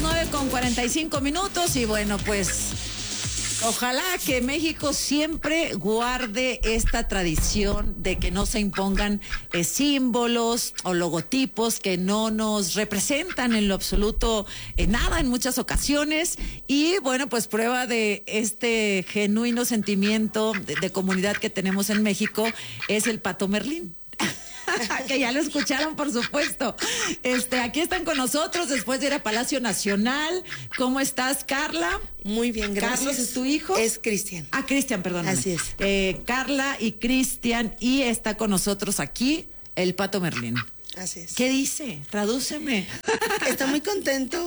9:45 y bueno, pues ojalá que México siempre guarde esta tradición de que no se impongan símbolos o logotipos que no nos representan en lo absoluto nada en muchas ocasiones. Y bueno, pues prueba de este genuino sentimiento de comunidad que tenemos en México es el Pato Merlín. Que ya lo escucharon, por supuesto. Aquí están con nosotros después de ir a Palacio Nacional. ¿Cómo estás, Carla? Muy bien, gracias. ¿Carlos es tu hijo? Es Cristian. Ah, Cristian, perdóname. Así es. Carla y Cristian, y está con nosotros aquí el Pato Merlín. Así es. ¿Qué dice? Tradúceme. Está muy contento.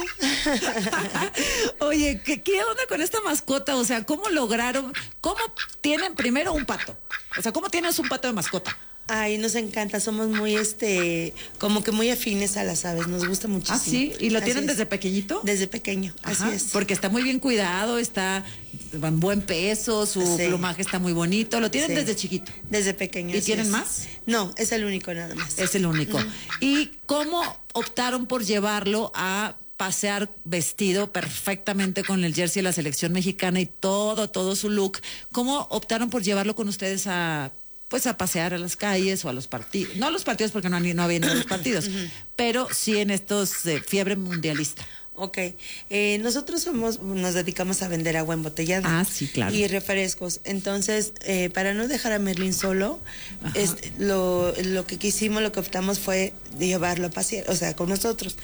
Oye, ¿qué onda con esta mascota? O sea, ¿cómo lograron? ¿Cómo tienen primero un pato? O sea, ¿cómo tienes un pato de mascota? Ay, nos encanta, somos muy, como que muy afines a las aves, nos gusta muchísimo. ¿Ah, sí? ¿Y lo tienen es. desde pequeñito? Desde pequeño, Ajá, así es. porque está muy bien cuidado, está en buen peso, su plumaje está muy bonito, lo tienen desde chiquito. Desde pequeño. ¿Y tienen más? No, es el único nada más. Es el único. ¿Y cómo optaron por llevarlo a pasear vestido perfectamente con el jersey de la selección mexicana y todo su look? ¿Cómo optaron por llevarlo con ustedes a pasear a las calles o a los partidos? No a los partidos porque no habían ido a los partidos, pero sí en estos fiebre mundialista. Ok, nosotros nos dedicamos a vender agua embotellada. Ah, sí, claro. Y refrescos. Entonces, para no dejar a Merlín solo, lo que optamos fue de llevarlo a pasear, o sea, con nosotros.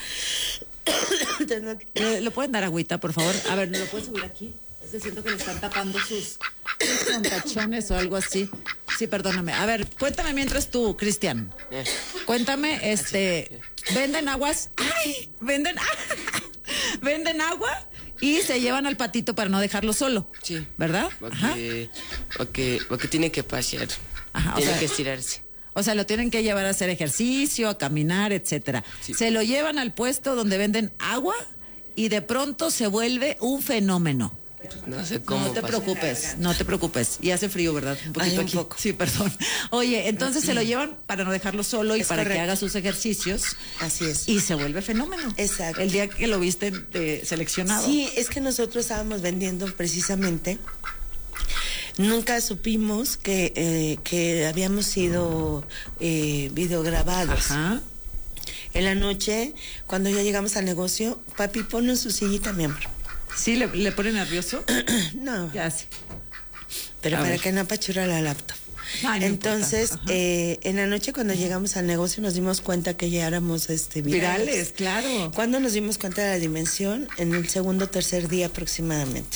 ¿Le pueden dar agüita, por favor? A ver, ¿no lo pueden subir aquí? Es que siento que le están tapando sus contachones o algo así. Sí, perdóname. A ver, cuéntame mientras tú, Cristian. Cuéntame, ¿venden aguas? ¡Ay! ¿Venden agua? Y se llevan al patito para no dejarlo solo. Sí. ¿Verdad? Porque tiene que pasear. Ajá, tiene que estirarse. O sea, lo tienen que llevar a hacer ejercicio, a caminar, etcétera. Sí. Se lo llevan al puesto donde venden agua y de pronto se vuelve un fenómeno. No sé cómo. No te preocupes. Y hace frío, ¿verdad? Un poquito un aquí. poco. Sí, perdón. Oye, entonces se lo llevan para no dejarlo solo y para que haga sus ejercicios. Así es. Y se vuelve fenómeno. Exacto. El día que lo viste seleccionado. Sí, es que nosotros estábamos vendiendo precisamente. Nunca supimos que habíamos sido videograbados. Ajá. En la noche, cuando ya llegamos al negocio, papi, ponlo en su sillita, mi amor. ¿Sí le pone nervioso? No. Ya sí. Pero A para ver. que no apachura la laptop. Ay, no Entonces, en la noche cuando llegamos al negocio nos dimos cuenta que ya éramos Virales, claro. Cuando nos dimos cuenta de la dimensión, en el segundo o tercer día aproximadamente.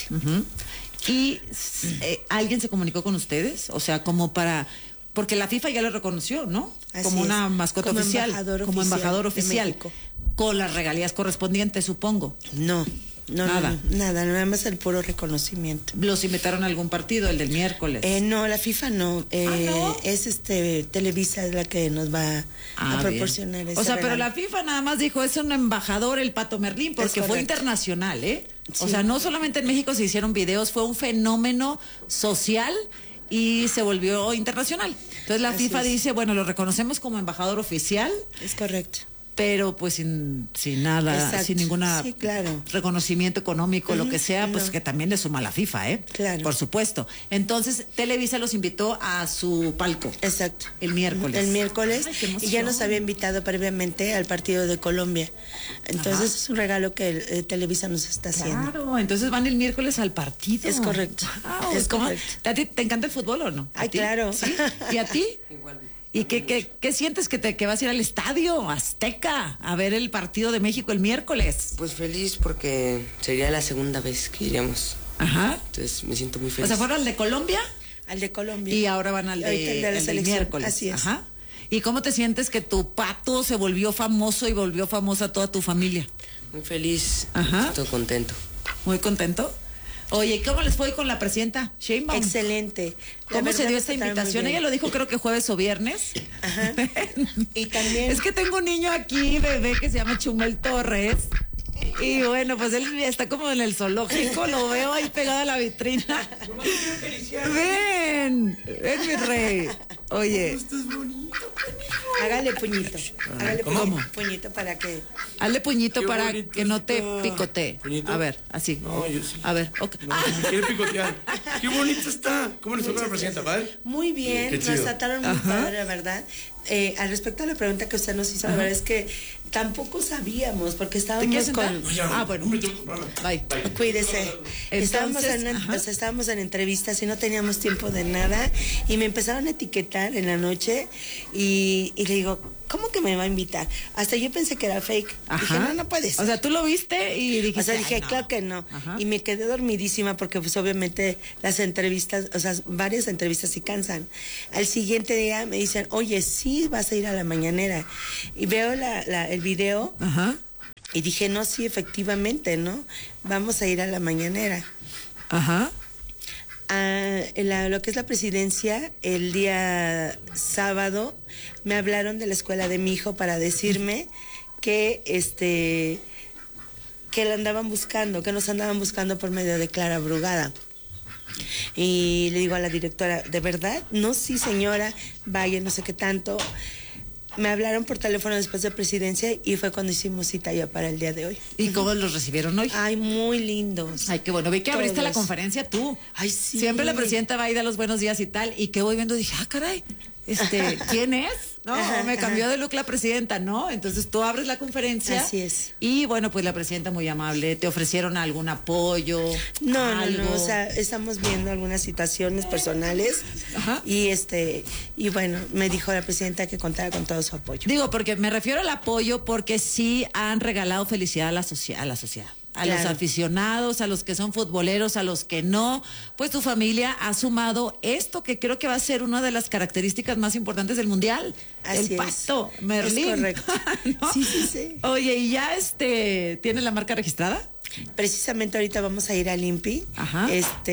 ¿Y alguien se comunicó con ustedes? O sea, como para... Porque la FIFA ya lo reconoció, ¿no? Así como es. una mascota Como oficial. Como embajador de oficial. México. Con las regalías correspondientes, supongo. No, Nada. nada más el puro reconocimiento. ¿Los invitaron a algún partido, el del miércoles? No, la FIFA no. ¿No? Es Televisa es la que nos va a proporcionar bien. ese O sea, pero regalo. la FIFA nada más dijo, es un embajador el Pato Merlín, porque fue internacional, ¿eh? Sí. O sea, no solamente en México se hicieron videos, fue un fenómeno social y se volvió internacional. Entonces la FIFA dice, bueno, lo reconocemos como embajador oficial. Es correcto. Pero pues sin nada, Exacto. sin ninguna Sí, claro. reconocimiento económico, lo que sea, pues que también le suma la FIFA, ¿eh? Claro. Por supuesto. Entonces, Televisa los invitó a su palco. Exacto. El miércoles. El miércoles. Ay, qué emoción. Y ya nos había invitado previamente al partido de Colombia. Entonces es un regalo que Televisa nos está haciendo. Claro, entonces van el miércoles al partido. Es correcto. Wow, Es correcto. ¿A ti te encanta el fútbol o no? ¿A Ay, ti? claro. ¿Sí? ¿Y a ti? Igual. ¿Y qué sientes que vas a ir al estadio Azteca a ver el partido de México el miércoles? Pues feliz porque sería la segunda vez que iríamos. Ajá. Entonces me siento muy feliz. O sea, ¿fueron al de Colombia? Al de Colombia. Y ahora van al Ahorita el de la el del selección. miércoles. Así es. Ajá. ¿Y cómo te sientes que tu pato se volvió famoso y volvió famosa toda tu familia? Muy feliz. Ajá. Estoy contento. ¿Muy contento? Oye, ¿cómo les fue con la presidenta Sheinbaum? Excelente. La ¿Cómo se verdad dio nos esta trataron muy invitación? bien. Ella lo dijo creo que jueves o viernes. Ajá. Y también. Es que tengo un niño aquí, bebé, que se llama Chumel Torres. Y bueno, pues él está como en el zoológico, lo veo ahí pegado a la vitrina. Ven, mi rey. Oye. Estás bonito. Hágale puñito. Hágale ¿Cómo? puñito para que... Hazle puñito Qué para bonito que no te está. picotee. ¿Puñito? A ver, así. No, yo sí. A ver, ok. No, me quiere picotear. Qué bonito está. ¿Cómo les fue con la presidenta, padre? Muy bien, Qué chido. nos trataron muy Ajá. padre, la verdad. Al respecto a la pregunta que usted nos hizo, la verdad es que tampoco sabíamos, porque ¿Te quieres estábamos sentar? con... Ya, Bueno. hombre, tengo que pararme. Bye. Cuídese. Entonces, Estábamos en entrevistas y no teníamos tiempo de nada y me empezaron a etiquetar en la noche y le digo, ¿cómo que me va a invitar? Hasta yo pensé que era fake. Dije, no puede ser. O sea, tú lo viste y dijiste. O sea, dije, "Ay, no". claro que no. Ajá. Y me quedé dormidísima porque pues obviamente las entrevistas, o sea, varias entrevistas sí cansan. Al siguiente día me dicen, oye, sí vas a ir a la mañanera. Y veo el video Ajá. y dije, no, sí, efectivamente, ¿no? Vamos a ir a la mañanera. Ajá. Lo que es la presidencia, el día sábado me hablaron de la escuela de mi hijo para decirme que que la andaban buscando, que nos andaban buscando por medio de Clara Brugada. Y le digo a la directora, ¿de verdad? No, sí, señora, vaya, no sé qué tanto. Me hablaron por teléfono después de presidencia y fue cuando hicimos cita ya para el día de hoy. ¿Y cómo los recibieron hoy? Ay, muy lindos. Ay, qué bueno. Vi que abriste la Todos. conferencia tú. Ay, sí. Siempre la presidenta va y da los buenos días y tal. Y que voy viendo, dije, caray, ¿quién es? No, Ajá, me cambió ajá. de look la presidenta, ¿no? Entonces tú abres la conferencia. Así es. Y bueno, pues la presidenta muy amable. ¿Te ofrecieron algún apoyo? No, algo? no, o sea, estamos viendo algunas situaciones personales. Ajá. Y bueno, me dijo la presidenta que contara con todo su apoyo. Digo, porque me refiero al apoyo porque sí han regalado felicidad a la sociedad. A los Claro. aficionados, a los que son futboleros, a los que no, pues tu familia ha sumado esto que creo que va a ser una de las características más importantes del Mundial. Así el es. pato, Merlín. Es correcto. ¿No? Sí, sí, sí. Oye, ¿y ya ¿tienes la marca registrada? Precisamente ahorita vamos a ir al INPI. Ajá.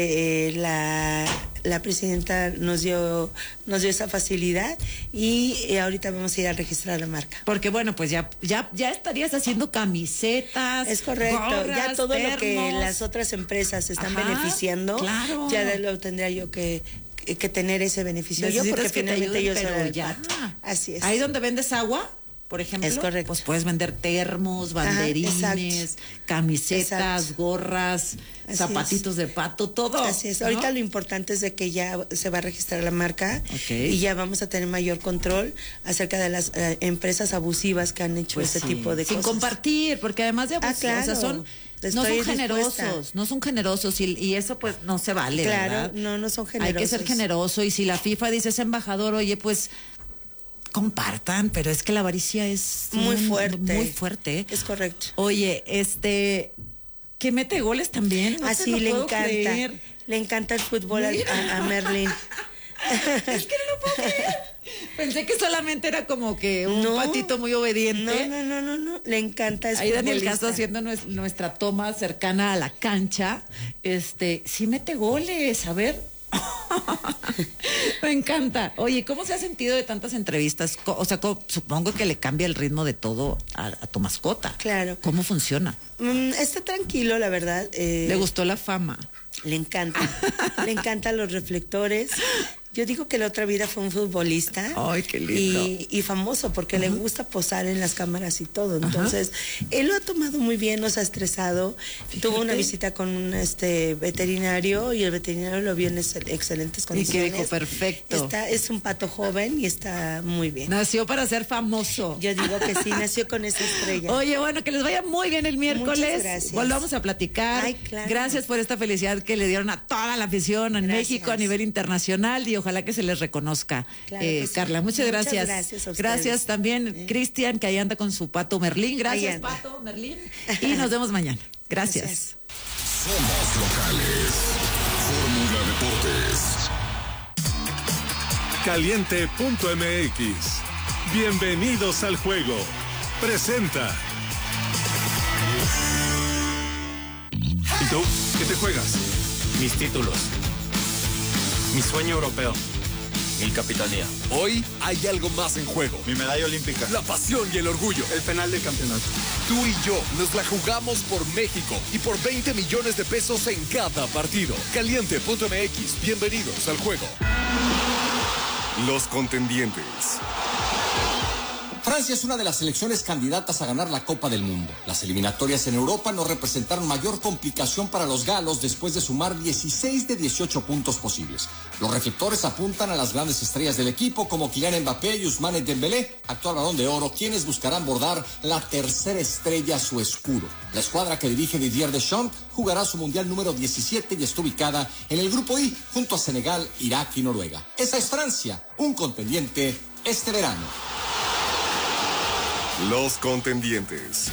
La presidenta nos dio esa facilidad y ahorita vamos a ir a registrar la marca. Porque bueno, pues ya estarías haciendo camisetas. Es correcto, ya gorras, todo lo que termos. las otras empresas están Ajá, beneficiando, claro. ya lo tendría yo que tener ese beneficio yo, Necesitas porque que te finalmente ayuden, yo soy pero el ya. pato. Así es. Ahí donde vendes agua, por ejemplo, Es correcto. pues puedes vender termos, banderines, exacto. camisetas, Exacto. gorras, Así zapatitos de pato, todo. Así es. ¿no? Ahorita lo importante es de que ya se va a registrar la marca Ok. y ya vamos a tener mayor control acerca de las empresas abusivas que han hecho Pues ese sí. tipo de Sin cosas. compartir, porque además de abusivos, claro. o sea, no Estoy son generosos, dispuesta. no son generosos y eso pues no se vale, Claro, ¿verdad? no son Hay generosos. que ser generoso y si la FIFA dice es embajador, oye, pues compartan, pero es que la avaricia es Muy fuerte. Muy fuerte. Es correcto. Oye, que mete goles también. No te Así lo le puedo encanta. creer. Le encanta el fútbol a Merlín. Es que no lo puedo creer. Pensé que solamente era como que un No. patito muy obediente. No. Le encanta. Es Ahí Daniel futbolista. Castro haciendo nuestra toma cercana a la cancha. Sí mete goles, a ver. Me encanta. Oye, ¿cómo se ha sentido de tantas entrevistas? O sea, supongo que le cambia el ritmo de todo a tu mascota. Claro. ¿Cómo funciona? Está tranquilo, la verdad. Le gustó la fama. Le encanta. Le encantan los reflectores. Yo digo que la otra vida fue un futbolista. Ay, qué lindo. Y famoso porque le gusta posar en las cámaras y todo. Entonces, él lo ha tomado muy bien, no se ha estresado. Fíjate. Tuvo una visita con un veterinario y el veterinario lo vio en excelentes Y condiciones. que dijo, perfecto. Es un pato joven y está muy bien. Nació para ser famoso. Yo digo que sí, nació con esa estrella. Oye, bueno, que les vaya muy bien el miércoles. Muchas gracias. Volvamos a platicar. Ay, claro. Gracias por esta felicidad que le dieron a toda la afición en Gracias. México a nivel internacional y ojalá que se les reconozca. Claro que sí. Carla, muchas Muchas gracias. gracias a ustedes. Gracias también, Cristian, que ahí anda con su pato Merlín. Gracias, Ahí anda. pato Merlín. Y nos vemos mañana. Gracias. Somos locales. Fórmula Deportes. Caliente.mx. Bienvenidos al juego. Presenta. ¿Y tú? ¿Qué te juegas? Mis títulos. Mi sueño europeo. Mi capitanía. Hoy hay algo más en juego. Mi medalla olímpica. La pasión y el orgullo. El penal del campeonato. Tú y yo nos la jugamos por México y por 20 millones de pesos en cada partido. Caliente.mx. Bienvenidos al juego. Los contendientes. Francia es una de las selecciones candidatas a ganar la Copa del Mundo. Las eliminatorias en Europa no representaron mayor complicación para los galos después de sumar 16 de 18 puntos posibles. Los reflectores apuntan a las grandes estrellas del equipo como Kylian Mbappé y Ousmane Dembélé, actual Balón de Oro, quienes buscarán bordar la tercera estrella a su escudo. La escuadra que dirige Didier Deschamps jugará su Mundial número 17 y está ubicada en el Grupo I junto a Senegal, Irak y Noruega. Esa es Francia, un contendiente este verano. Los contendientes.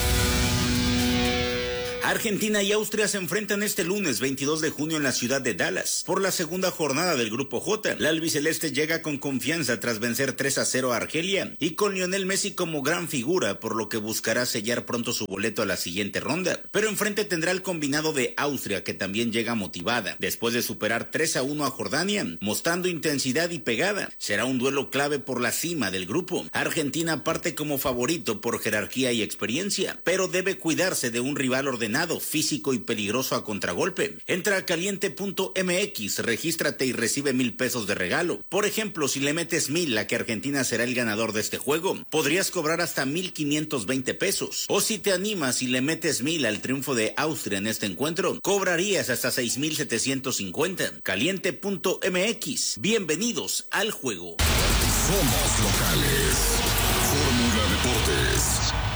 Argentina y Austria se enfrentan este lunes 22 de junio en la ciudad de Dallas por la segunda jornada del Grupo J. La albiceleste llega con confianza tras vencer 3-0 a Argelia y con Lionel Messi como gran figura, por lo que buscará sellar pronto su boleto a la siguiente ronda. Pero enfrente tendrá el combinado de Austria, que también llega motivada, después de superar 3-1 a Jordania, mostrando intensidad y pegada. Será un duelo clave por la cima del grupo. Argentina parte como favorito por jerarquía y experiencia, pero debe cuidarse de un rival ordenado, físico y peligroso a contragolpe. Entra a caliente.mx, regístrate y recibe 1,000 pesos de regalo. Por ejemplo, si le metes 1,000 a que Argentina será el ganador de este juego, podrías cobrar hasta 1,520 pesos. O si te animas y le metes 1,000 al triunfo de Austria en este encuentro, cobrarías hasta 6,750. Caliente.mx. Bienvenidos al juego. Somos locales. Fórmula Deportes.